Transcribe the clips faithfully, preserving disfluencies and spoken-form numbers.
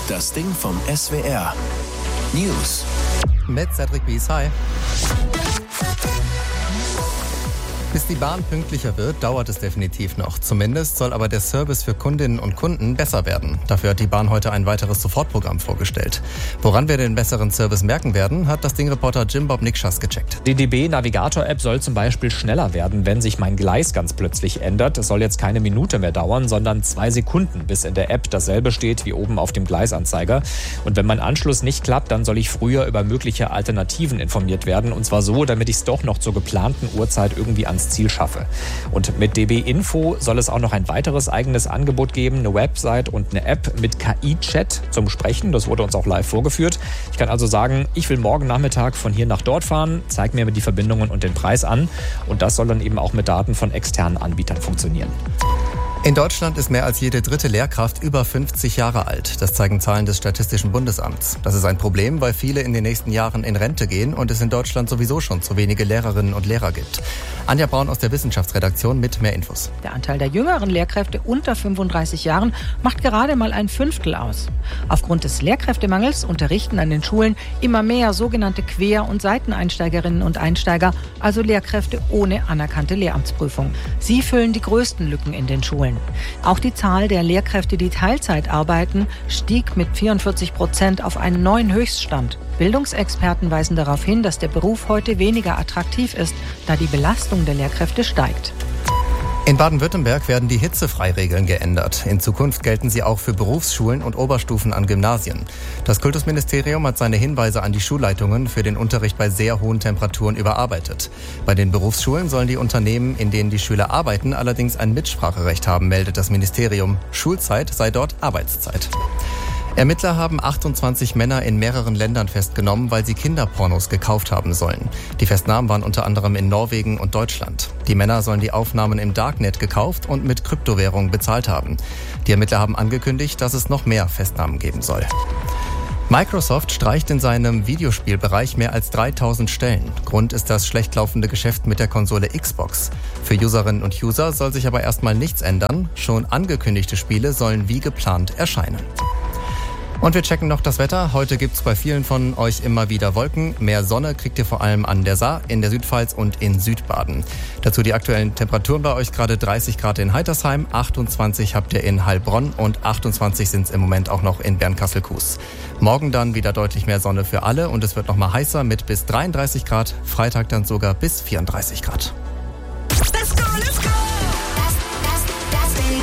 Das Ding vom S W R. News. Mit Cedric Bies, hi. Bis die Bahn pünktlicher wird, dauert es definitiv noch. Zumindest soll aber der Service für Kundinnen und Kunden besser werden. Dafür hat die Bahn heute ein weiteres Sofortprogramm vorgestellt. Woran wir den besseren Service merken werden, hat das Ding-Reporter Jim Bob Nikschas gecheckt. Die D B-Navigator-App soll zum Beispiel schneller werden, wenn sich mein Gleis ganz plötzlich ändert. Es soll jetzt keine Minute mehr dauern, sondern zwei Sekunden, bis in der App dasselbe steht wie oben auf dem Gleisanzeiger. Und wenn mein Anschluss nicht klappt, dann soll ich früher über mögliche Alternativen informiert werden. Und zwar so, damit ich es doch noch zur geplanten Uhrzeit irgendwie ans Ziel schaffe. Und mit D B Info soll es auch noch ein weiteres eigenes Angebot geben, eine Website und eine App mit K I-Chat zum Sprechen. Das wurde uns auch live vorgeführt. Ich kann also sagen, ich will morgen Nachmittag von hier nach dort fahren, zeig mir die Verbindungen und den Preis an. Und das soll dann eben auch mit Daten von externen Anbietern funktionieren. In Deutschland ist mehr als jede dritte Lehrkraft über fünfzig Jahre alt. Das zeigen Zahlen des Statistischen Bundesamts. Das ist ein Problem, weil viele in den nächsten Jahren in Rente gehen und es in Deutschland sowieso schon zu wenige Lehrerinnen und Lehrer gibt. Anja Braun aus der Wissenschaftsredaktion mit mehr Infos. Der Anteil der jüngeren Lehrkräfte unter fünfunddreißig Jahren macht gerade mal ein Fünftel aus. Aufgrund des Lehrkräftemangels unterrichten an den Schulen immer mehr sogenannte Quer- und Seiteneinsteigerinnen und Einsteiger, also Lehrkräfte ohne anerkannte Lehramtsprüfung. Sie füllen die größten Lücken in den Schulen. Auch die Zahl der Lehrkräfte, die Teilzeit arbeiten, stieg mit vierundvierzig Prozent auf einen neuen Höchststand. Bildungsexperten weisen darauf hin, dass der Beruf heute weniger attraktiv ist, da die Belastung der Lehrkräfte steigt. In Baden-Württemberg werden die Hitzefreiregeln geändert. In Zukunft gelten sie auch für Berufsschulen und Oberstufen an Gymnasien. Das Kultusministerium hat seine Hinweise an die Schulleitungen für den Unterricht bei sehr hohen Temperaturen überarbeitet. Bei den Berufsschulen sollen die Unternehmen, in denen die Schüler arbeiten, allerdings ein Mitspracherecht haben, meldet das Ministerium. Schulzeit sei dort Arbeitszeit. Ermittler haben achtundzwanzig Männer in mehreren Ländern festgenommen, weil sie Kinderpornos gekauft haben sollen. Die Festnahmen waren unter anderem in Norwegen und Deutschland. Die Männer sollen die Aufnahmen im Darknet gekauft und mit Kryptowährungen bezahlt haben. Die Ermittler haben angekündigt, dass es noch mehr Festnahmen geben soll. Microsoft streicht in seinem Videospielbereich mehr als dreitausend Stellen. Grund ist das schlecht laufende Geschäft mit der Konsole Xbox. Für Userinnen und User soll sich aber erstmal nichts ändern. Schon angekündigte Spiele sollen wie geplant erscheinen. Und wir checken noch das Wetter. Heute gibt's bei vielen von euch immer wieder Wolken. Mehr Sonne kriegt ihr vor allem an der Saar, in der Südpfalz und in Südbaden. Dazu die aktuellen Temperaturen bei euch gerade dreißig Grad in Heitersheim, achtundzwanzig habt ihr in Heilbronn und achtundzwanzig sind's im Moment auch noch in Bernkastel-Kues. Morgen dann wieder deutlich mehr Sonne für alle und es wird noch mal heißer mit bis dreiunddreißig Grad. Freitag dann sogar bis vierunddreißig Grad. Let's go, let's go! Das, das, das Ding.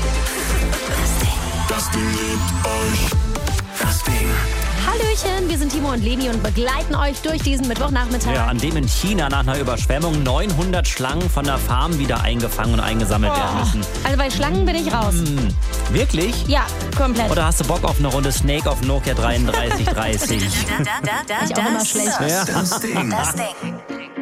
Das Ding. Das Ding liebt euch. Das Ding. Hallöchen, wir sind Timo und Leni und begleiten euch durch diesen Mittwochnachmittag. Ja, an dem in China nach einer Überschwemmung neunhundert Schlangen von der Farm wieder eingefangen und eingesammelt oh. werden müssen. Also bei Schlangen bin ich raus. Hm, wirklich? Ja, komplett. Oder hast du Bock auf eine Runde Snake auf Nokia dreiunddreißig dreißig? Ich auch immer schlecht. Das Ding. Das Ding.